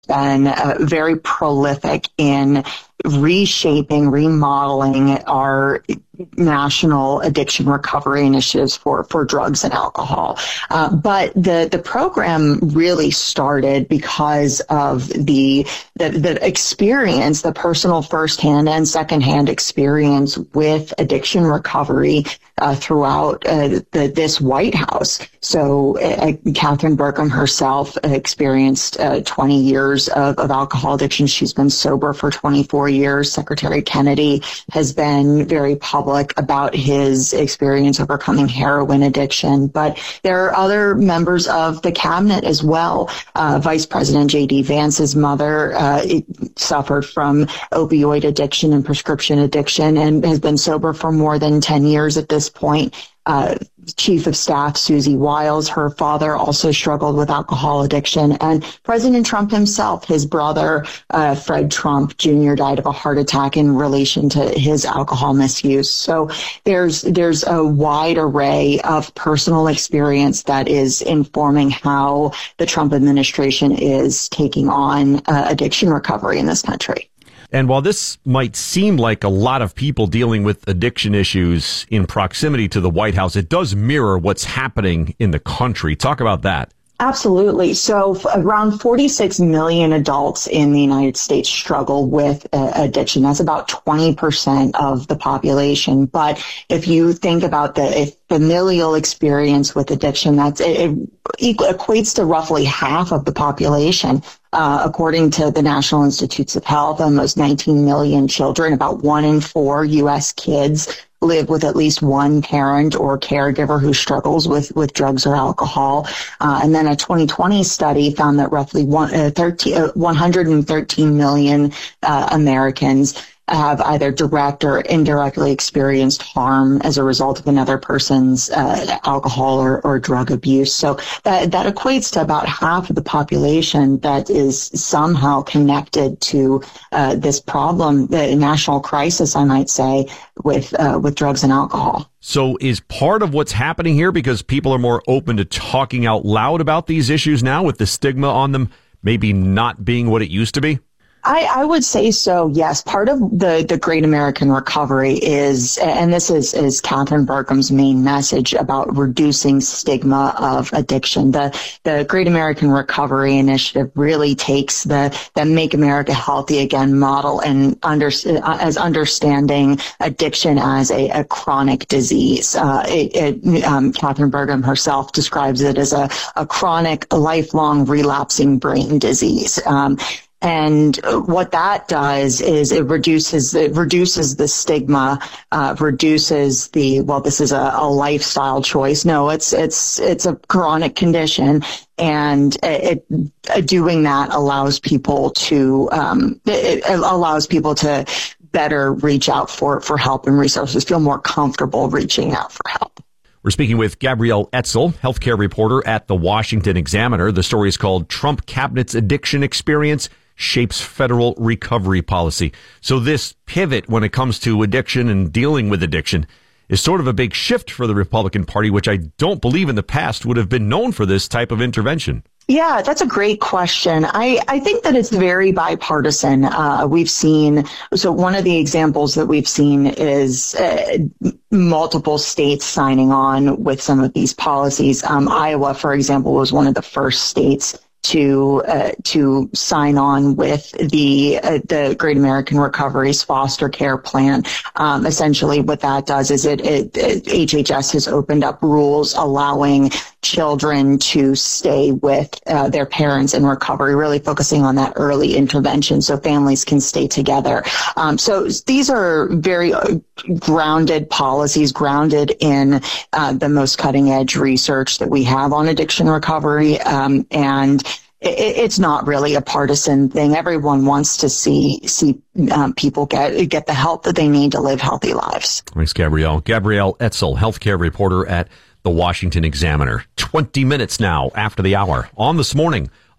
been very prolific in reshaping, remodeling our national addiction recovery initiatives for drugs and alcohol. But the program really started because of the experience, the personal firsthand and secondhand experience with addiction recovery throughout this White House. So Catherine Burkham herself experienced 20 years of alcohol addiction. She's been sober for 24 years. Secretary Kennedy has been very public about his experience overcoming heroin addiction. But there are other members of the cabinet as well. Vice President J.D. Vance's mother suffered from opioid addiction and prescription addiction and has been sober for more than 10 years at this point. Chief of Staff Susie Wiles, her father also struggled with alcohol addiction, and President Trump himself, his brother, Fred Trump Jr., died of a heart attack in relation to his alcohol misuse. So there's a wide array of personal experience that is informing how the Trump administration is taking on addiction recovery in this country. And while this might seem like a lot of people dealing with addiction issues in proximity to the White House, it does mirror what's happening in the country. Talk about that. Absolutely. So around 46 million adults in the United States struggle with addiction. That's about 20% of the population. But if you think about the familial experience with addiction, it equates to roughly half of the population. According to the National Institutes of Health, almost 19 million children, about 1 in 4 U.S. kids live with at least one parent or caregiver who struggles with drugs or alcohol. And then a 2020 study found that roughly 113 million Americans have either direct or indirectly experienced harm as a result of another person's alcohol or drug abuse. So that equates to about half of the population that is somehow connected to this problem, the national crisis, I might say, with drugs and alcohol. So is part of what's happening here because people are more open to talking out loud about these issues now, with the stigma on them maybe not being what it used to be? I would say so, yes. Part of the Great American Recovery is, and this is Catherine Burkham's main message about reducing stigma of addiction. The Great American Recovery Initiative really takes the Make America Healthy Again model and as understanding addiction as a chronic disease. Catherine Burkham herself describes it as a chronic, lifelong, relapsing brain disease. And what that does is it reduces the stigma, reduces this is a lifestyle choice. No, it's a chronic condition, and doing that allows people to better reach out for help and resources, feel more comfortable reaching out for help. We're speaking with Gabrielle Etzel, healthcare reporter at the Washington Examiner. The story is called Trump Cabinet's Addiction Experience Shapes Federal Recovery Policy. So this pivot when it comes to addiction and dealing with addiction is sort of a big shift for the Republican Party, which I don't believe in the past would have been known for this type of intervention. Yeah, that's a great question. I think that it's very bipartisan. We've seen, so one of the examples that we've seen is multiple states signing on with some of these policies. Iowa, for example, was one of the first states to sign on with the Great American Recovery's foster care plan. Essentially what that does is HHS has opened up rules allowing children to stay with their parents in recovery, really focusing on that early intervention so families can stay together. So these are very grounded policies, grounded in the most cutting edge research that we have on addiction recovery. And it's not really a partisan thing. Everyone wants to see people get the help that they need to live healthy lives. Thanks, Gabrielle. Gabrielle Etzel, healthcare reporter at the Washington Examiner. 20 minutes now after the hour on This Morning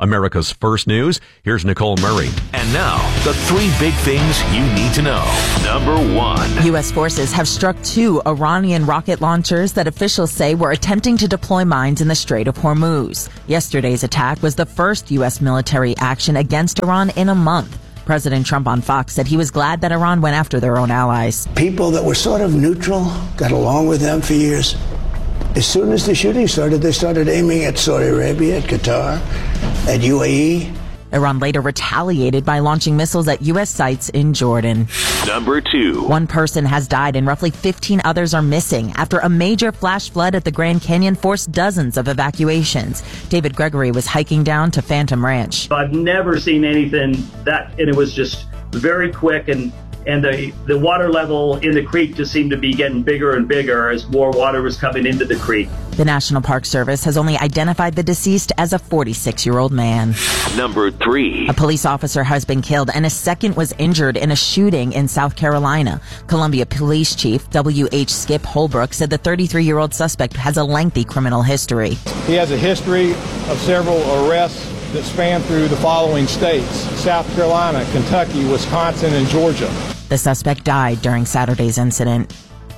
America's First News. Here's Nicole Murray. And now, the 3 big things you need to know. Number 1. U.S. forces have struck 2 Iranian rocket launchers that officials say were attempting to deploy mines in the Strait of Hormuz. Yesterday's attack was the first U.S. military action against Iran in a month. President Trump on Fox said he was glad that Iran went after their own allies. People that were sort of neutral, got along with them for years. As soon as the shooting started, they started aiming at Saudi Arabia, at Qatar, at UAE. Iran later retaliated by launching missiles at U.S. sites in Jordan. Number 2. 1 person has died and roughly 15 others are missing after a major flash flood at the Grand Canyon forced dozens of evacuations. David Gregory was hiking down to Phantom Ranch. I've never seen anything and it was just very quick, and the water level in the creek just seemed to be getting bigger and bigger as more water was coming into the creek. The National Park Service has only identified the deceased as a 46-year-old man. Number 3. A police officer has been killed and a second was injured in a shooting in South Carolina. Columbia Police Chief W.H. Skip Holbrook said the 33-year-old suspect has a lengthy criminal history. He has a history of several arrests that span through the following states: South Carolina, Kentucky, Wisconsin, and Georgia. The suspect died during Saturday's incident.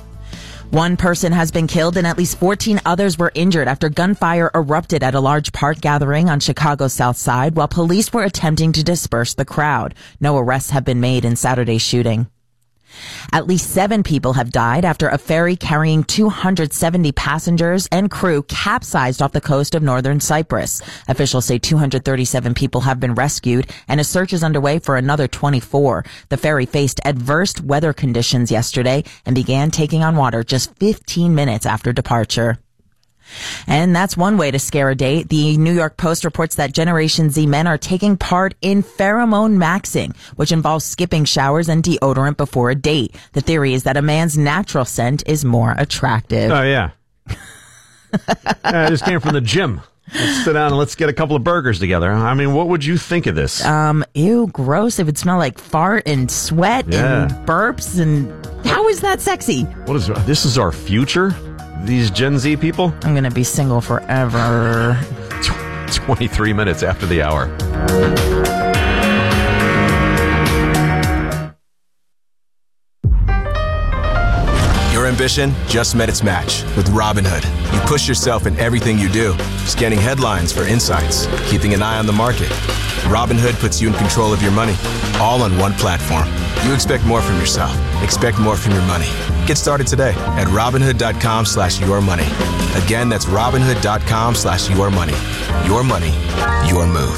1 person has been killed and at least 14 others were injured after gunfire erupted at a large park gathering on Chicago's South Side while police were attempting to disperse the crowd. No arrests have been made in Saturday's shooting. At least 7 people have died after a ferry carrying 270 passengers and crew capsized off the coast of northern Cyprus. Officials say 237 people have been rescued and a search is underway for another 24. The ferry faced adverse weather conditions yesterday and began taking on water just 15 minutes after departure. And that's one way to scare a date. The New York Post reports that Generation Z men are taking part in pheromone maxing, which involves skipping showers and deodorant before a date. The theory is that a man's natural scent is more attractive. Oh, yeah. I just came from the gym. Let's sit down and let's get a couple of burgers together. I mean, what would you think of this? Ew, gross. It would smell like fart and sweat and burps. And how is that sexy? What is this? Is our future? These Gen Z people? I'm going to be single forever. 23 minutes after the hour. Your ambition just met its match with Robinhood. You push yourself in everything you do, scanning headlines for insights, keeping an eye on the market. Robinhood puts you in control of your money, all on one platform. You expect more from yourself. Expect more from your money. Get started today at Robinhood.com/yourmoney. Again, that's Robinhood.com/yourmoney. Your money, your move.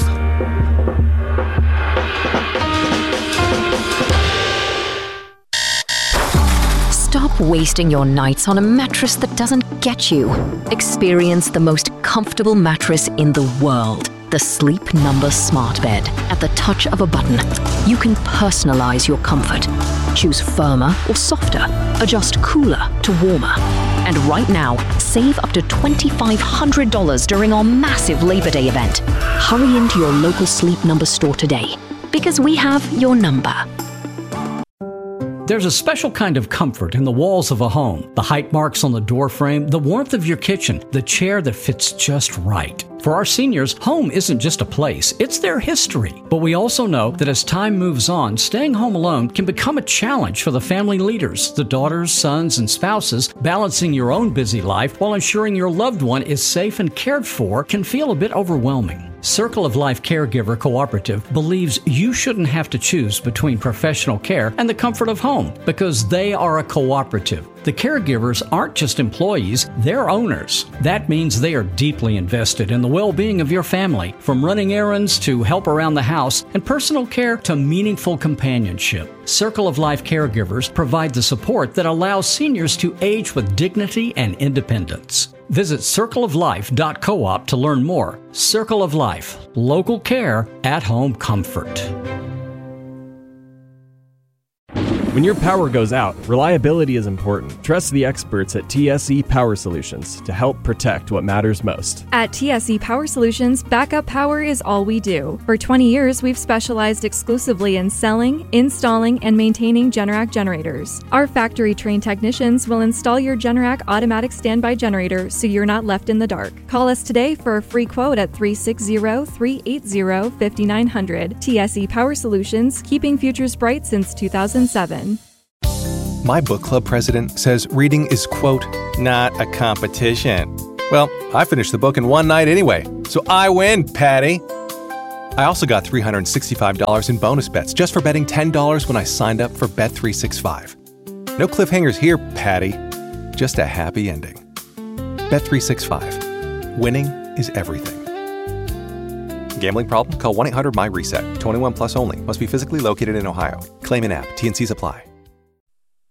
Stop wasting your nights on a mattress that doesn't get you. Experience the most comfortable mattress in the world. The Sleep Number Smart Bed. At the touch of a button, you can personalize your comfort. Choose firmer or softer. Adjust cooler to warmer. And right now, save up to $2,500 during our massive Labor Day event. Hurry into your local Sleep Number store today, because we have your number. There's a special kind of comfort in the walls of a home. The height marks on the door frame, the warmth of your kitchen, the chair that fits just right. For our seniors, home isn't just a place, it's their history. But we also know that as time moves on, staying home alone can become a challenge for the family leaders, the daughters, sons, and spouses. Balancing your own busy life while ensuring your loved one is safe and cared for can feel a bit overwhelming. Circle of Life Caregiver Cooperative believes you shouldn't have to choose between professional care and the comfort of home because they are a cooperative. The caregivers aren't just employees, they're owners. That means they are deeply invested in the well-being of your family, from running errands to help around the house and personal care to meaningful companionship. Circle of Life Caregivers provide the support that allows seniors to age with dignity and independence. Visit circleoflife.coop to learn more. Circle of Life, local care, at-home comfort. When your power goes out, reliability is important. Trust the experts at TSE Power Solutions to help protect what matters most. At TSE Power Solutions, backup power is all we do. For 20 years, we've specialized exclusively in selling, installing, and maintaining Generac generators. Our factory-trained technicians will install your Generac automatic standby generator so you're not left in the dark. Call us today for a free quote at 360-380-5900. TSE Power Solutions, keeping futures bright since 2007. My book club president says reading is, quote, not a competition. Well, I finished the book in one night anyway, so I win, Patty. I also got $365 in bonus bets just for betting $10 when I signed up for Bet365. No cliffhangers here, Patty. Just a happy ending. Bet365. Winning is everything. Gambling problem? Call 1-800-MY-RESET. 21 plus only. Must be physically located in Ohio. Claim in app. T&Cs apply.